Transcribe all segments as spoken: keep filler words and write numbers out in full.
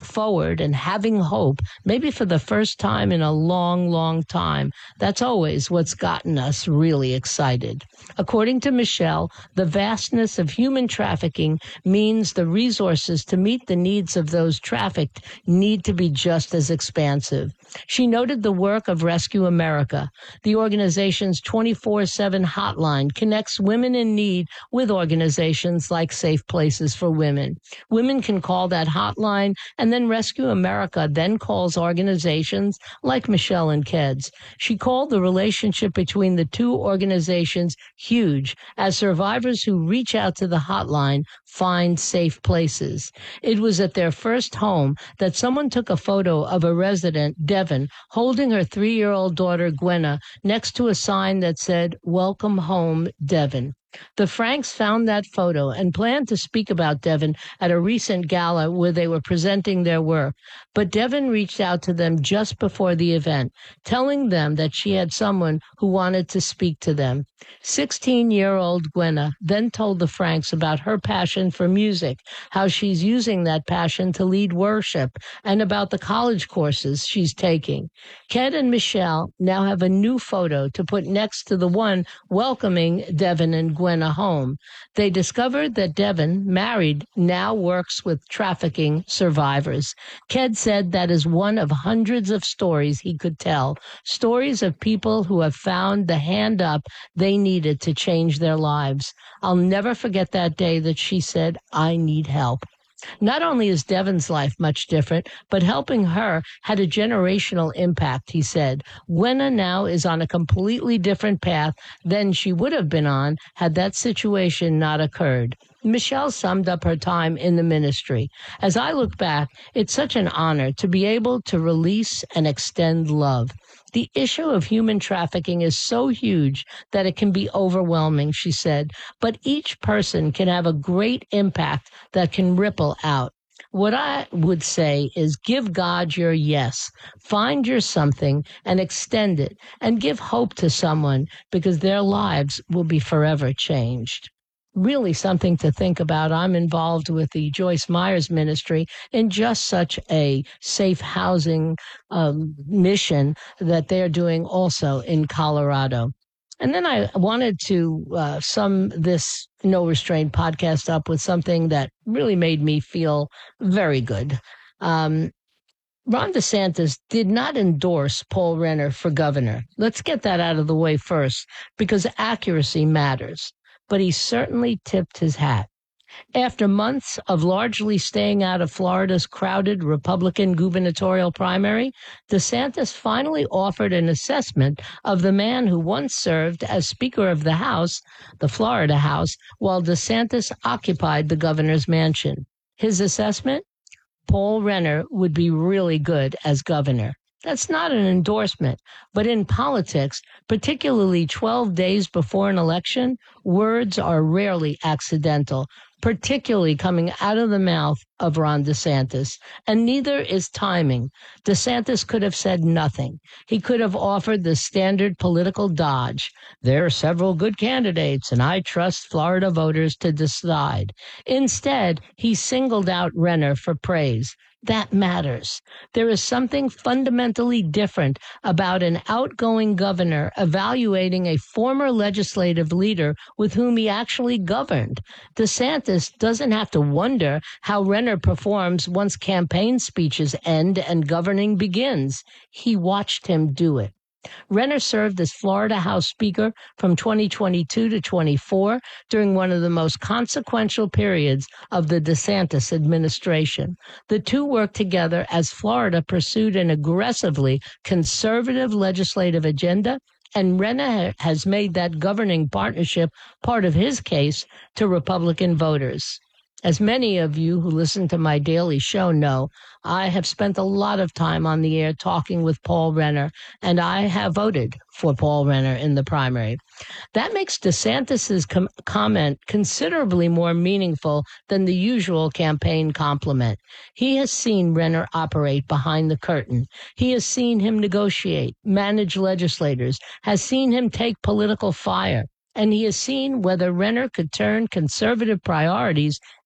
forward and having hope, maybe for the first time in a long, long time. That's always what's gotten us really excited. According to Michelle, the vastness of human trafficking means the resources to meet the needs of those trafficked need to be just as expansive. She noted the work of Rescue America. The organization's twenty-four seven hotline connects women in need with organizations like Safe Places for Women. Women can call that hotline, and then Rescue America then calls organizations like Michelle and Keds. She called the relationship between the two organizations huge, as survivors who reach out to the hotline find safe places. It was at their first home that someone took a photo of a resident, Devin, holding her three-year-old daughter, Gwenna, next to a sign that said, "Welcome home, Devin." The Franks found that photo and planned to speak about Devin at a recent gala where they were presenting their work. But Devin reached out to them just before the event, telling them that she had someone who wanted to speak to them. sixteen-year-old Gwenna then told the Franks about her passion for music, how she's using that passion to lead worship, and about the college courses she's taking. Ked and Michelle now have a new photo to put next to the one welcoming Devin and Gwenna home. They discovered that Devin, married, now works with trafficking survivors. Ked said that is one of hundreds of stories he could tell, stories of people who have found the hand up they needed to change their lives. I'll never forget that day that she said, "I need help." Not only is Devin's life much different, but helping her had a generational impact, he said. Gwenna now is on a completely different path than she would have been on had that situation not occurred. Michelle summed up her time in the ministry. As I look back, it's such an honor to be able to release and extend love. The issue of human trafficking is so huge that it can be overwhelming, she said, but each person can have a great impact that can ripple out. What I would say is give God your yes, find your something and extend it, and give hope to someone because their lives will be forever changed. Really something to think about. I'm involved with the Joyce Myers Ministry in just such a safe housing um, mission that they're doing also in Colorado. And then I wanted to uh, sum this No Restraint podcast up with something that really made me feel very good. Um, Ron DeSantis did not endorse Paul Renner for governor. Let's get that out of the way first, because accuracy matters. But he certainly tipped his hat. After months of largely staying out of Florida's crowded Republican gubernatorial primary, DeSantis finally offered an assessment of the man who once served as Speaker of the House, the Florida House, while DeSantis occupied the governor's mansion. His assessment? Paul Renner would be really good as governor. That's not an endorsement, but in politics, particularly twelve days before an election, words are rarely accidental, particularly coming out of the mouth of Ron DeSantis, and neither is timing. DeSantis could have said nothing. He could have offered the standard political dodge. There are several good candidates, and I trust Florida voters to decide. Instead, he singled out Renner for praise. That matters. There is something fundamentally different about an outgoing governor evaluating a former legislative leader with whom he actually governed. DeSantis doesn't have to wonder how Renner performs once campaign speeches end and governing begins. He watched him do it. Renner served as Florida House Speaker from twenty twenty-two to twenty-four during one of the most consequential periods of the DeSantis administration. The two worked together as Florida pursued an aggressively conservative legislative agenda, and Renner has made that governing partnership part of his case to Republican voters. As many of you who listen to my daily show know, I have spent a lot of time on the air talking with Paul Renner, and I have voted for Paul Renner in the primary. That makes DeSantis's com- comment considerably more meaningful than the usual campaign compliment. He has seen Renner operate behind the curtain. He has seen him negotiate, manage legislators, has seen him take political fire, and he has seen whether Renner could turn conservative priorities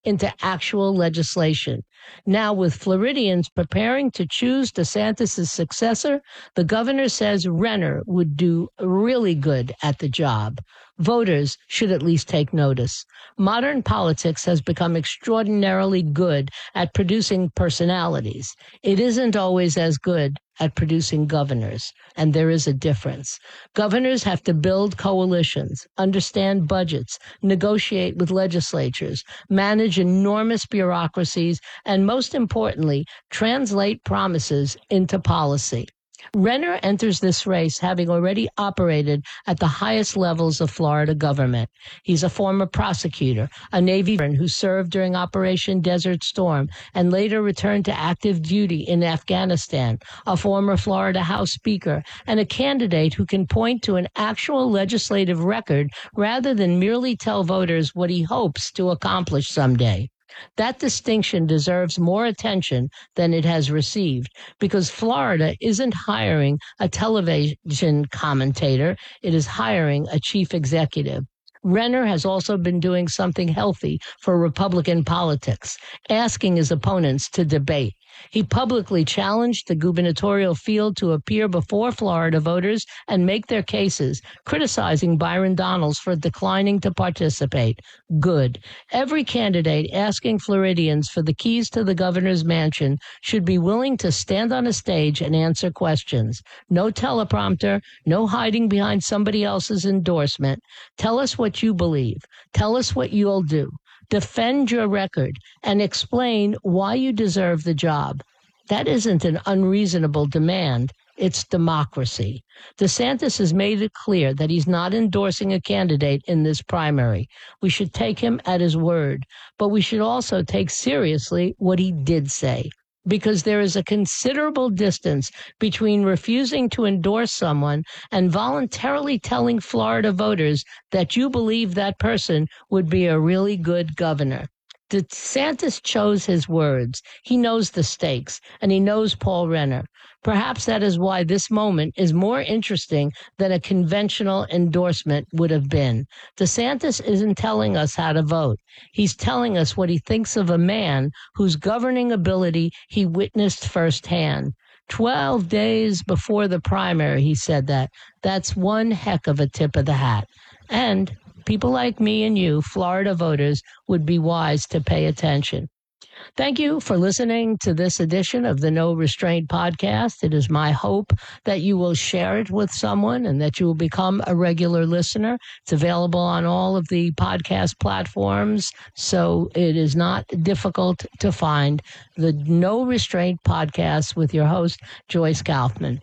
into actual legislation. Now, with Floridians preparing to choose DeSantis' successor, the governor says Renner would do really good at the job. Voters should at least take notice. Modern politics has become extraordinarily good at producing personalities. It isn't always as good at producing governors, and there is a difference. Governors have to build coalitions, understand budgets, negotiate with legislatures, manage enormous bureaucracies, and most importantly, translate promises into policy. Renner enters this race having already operated at the highest levels of Florida government. He's a former prosecutor, a Navy veteran who served during Operation Desert Storm and later returned to active duty in Afghanistan, a former Florida House Speaker, and a candidate who can point to an actual legislative record rather than merely tell voters what he hopes to accomplish someday. That distinction deserves more attention than it has received because Florida isn't hiring a television commentator, it is hiring a chief executive. Renner has also been doing something healthy for Republican politics, asking his opponents to debate. He publicly challenged the gubernatorial field to appear before Florida voters and make their cases, criticizing Byron Donalds for declining to participate. Good. Every candidate asking Floridians for the keys to the governor's mansion should be willing to stand on a stage and answer questions. No teleprompter, no hiding behind somebody else's endorsement. Tell us what you believe. Tell us what you'll do. Defend your record and explain why you deserve the job. That isn't an unreasonable demand. It's democracy. DeSantis has made it clear that he's not endorsing a candidate in this primary. We should take him at his word, but we should also take seriously what he did say, because there is a considerable distance between refusing to endorse someone and voluntarily telling Florida voters that you believe that person would be a really good governor. DeSantis chose his words. He knows the stakes, and he knows Paul Renner. Perhaps that is why this moment is more interesting than a conventional endorsement would have been. DeSantis isn't telling us how to vote. He's telling us what he thinks of a man whose governing ability he witnessed firsthand. Twelve days before the primary, he said that. That's one heck of a tip of the hat. And people like me and you, Florida voters, would be wise to pay attention. Thank you for listening to this edition of the No Restraint podcast. It is my hope that you will share it with someone and that you will become a regular listener. It's available on all of the podcast platforms, so it is not difficult to find the No Restraint podcast with your host, Joyce Kaufman.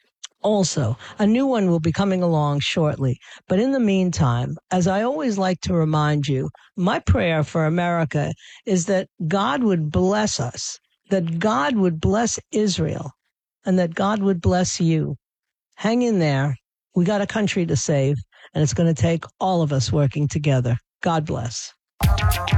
Also, a new one will be coming along shortly. But in the meantime, as I always like to remind you, my prayer for America is that God would bless us, that God would bless Israel, and that God would bless you. Hang in there. We got a country to save, and it's going to take all of us working together. God bless.